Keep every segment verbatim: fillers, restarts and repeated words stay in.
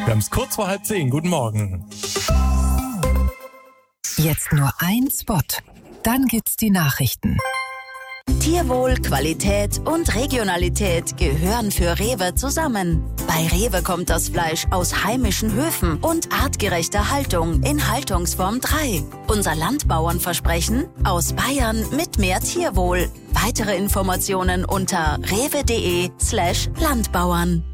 Wir haben es kurz vor halb zehn. Guten Morgen. Jetzt nur ein Spot. Dann gibt's die Nachrichten. Tierwohl, Qualität und Regionalität gehören für Rewe zusammen. Bei Rewe kommt das Fleisch aus heimischen Höfen und artgerechter Haltung in Haltungsform drei. Unser Landbauernversprechen: aus Bayern mit mehr Tierwohl. Weitere Informationen unter rewe.de slash Landbauern.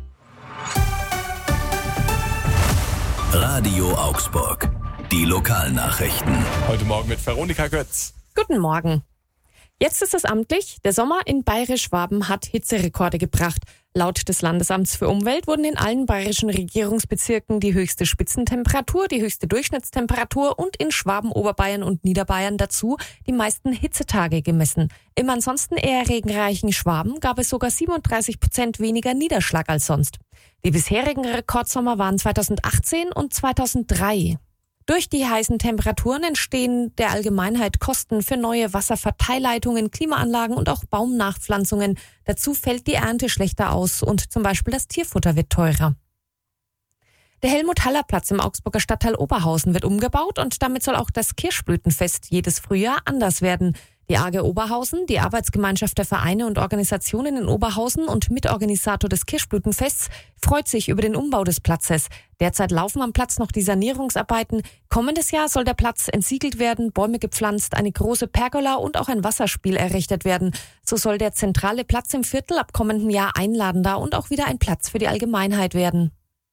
Radio Augsburg. Die Lokalnachrichten. Heute Morgen mit Veronika Götz. Guten Morgen. Jetzt ist es amtlich. Der Sommer in Bayerisch-Schwaben hat Hitzerekorde gebracht. Laut des Landesamts für Umwelt wurden in allen bayerischen Regierungsbezirken die höchste Spitzentemperatur, die höchste Durchschnittstemperatur und in Schwaben, Oberbayern und Niederbayern dazu die meisten Hitzetage gemessen. Im ansonsten eher regenreichen Schwaben gab es sogar siebenunddreißig Prozent weniger Niederschlag als sonst. Die bisherigen Rekordsommer waren zweitausendachtzehn und zweitausenddrei. Durch die heißen Temperaturen entstehen der Allgemeinheit Kosten für neue Wasserverteilleitungen, Klimaanlagen und auch Baumnachpflanzungen. Dazu fällt die Ernte schlechter aus und zum Beispiel das Tierfutter wird teurer. Der Helmut-Haller-Platz im Augsburger Stadtteil Oberhausen wird umgebaut und damit soll auch das Kirschblütenfest jedes Frühjahr anders werden. Die A G Oberhausen, die Arbeitsgemeinschaft der Vereine und Organisationen in Oberhausen und Mitorganisator des Kirschblütenfests, freut sich über den Umbau des Platzes. Derzeit laufen am Platz noch die Sanierungsarbeiten. Kommendes Jahr soll der Platz entsiegelt werden, Bäume gepflanzt, eine große Pergola und auch ein Wasserspiel errichtet werden. So soll der zentrale Platz im Viertel ab kommendem Jahr einladender und auch wieder ein Platz für die Allgemeinheit werden.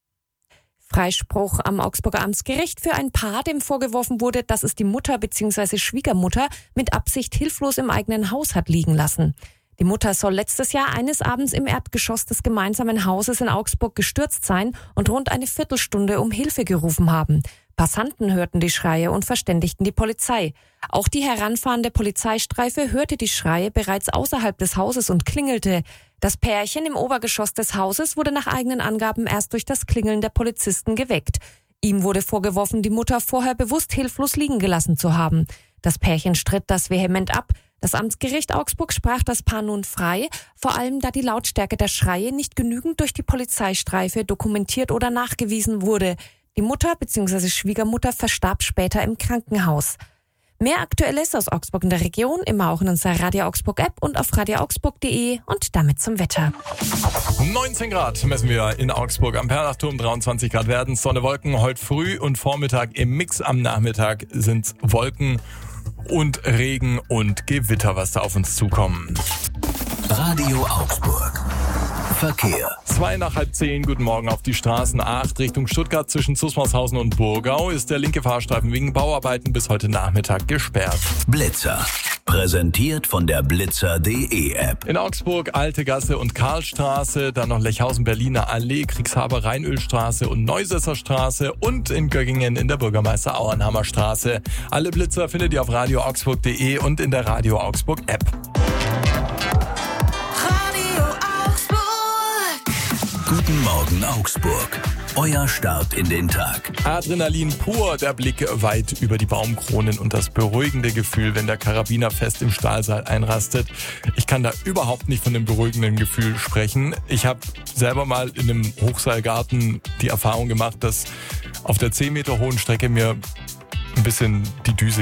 Freispruch am Augsburger Amtsgericht für ein Paar, dem vorgeworfen wurde, dass es die Mutter bzw. Schwiegermutter mit Absicht hilflos im eigenen Haus hat liegen lassen. Die Mutter soll letztes Jahr eines Abends im Erdgeschoss des gemeinsamen Hauses in Augsburg gestürzt sein und rund eine Viertelstunde um Hilfe gerufen haben. Passanten hörten die Schreie und verständigten die Polizei. Auch die heranfahrende Polizeistreife hörte die Schreie bereits außerhalb des Hauses und klingelte. Das Pärchen im Obergeschoss des Hauses wurde nach eigenen Angaben erst durch das Klingeln der Polizisten geweckt. Ihm wurde vorgeworfen, die Mutter vorher bewusst hilflos liegen gelassen zu haben. Das Pärchen stritt das vehement ab. Das Amtsgericht Augsburg sprach das Paar nun frei, vor allem da die Lautstärke der Schreie nicht genügend durch die Polizeistreife dokumentiert oder nachgewiesen wurde. Die Mutter bzw. Schwiegermutter verstarb später im Krankenhaus. Mehr Aktuelles aus Augsburg in der Region immer auch in unserer Radio Augsburg App und auf radio augsburg punkt de und damit zum Wetter. neunzehn Grad messen wir in Augsburg. Am Perlachturm dreiundzwanzig Grad werden Sonne, Wolken heute früh und Vormittag. Im Mix am Nachmittag sind Wolken und Regen und Gewitter, was da auf uns zukommen. Radio Augsburg. Verkehr. Zwei nach halb zehn, guten Morgen auf die Straßen. acht Richtung Stuttgart zwischen Zusmarshausen und Burgau ist der linke Fahrstreifen wegen Bauarbeiten bis heute Nachmittag gesperrt. Blitzer. Präsentiert von der blitzer punkt de App. In Augsburg Alte Gasse und Karlstraße, dann noch Lechhausen, Berliner Allee, Kriegshaber, Rheinölstraße und Neusesser Straße und in Göggingen in der Bürgermeister Auenhammer Straße. Alle Blitzer findet ihr auf radio augsburg punkt de und in der Radio Augsburg App. Guten Morgen Augsburg. Euer Start in den Tag. Adrenalin pur, der Blick weit über die Baumkronen und das beruhigende Gefühl, wenn der Karabiner fest im Stahlseil einrastet. Ich kann da überhaupt nicht von dem beruhigenden Gefühl sprechen. Ich habe selber mal in einem Hochseilgarten die Erfahrung gemacht, dass auf der zehn Meter hohen Strecke mir ein bisschen die Düse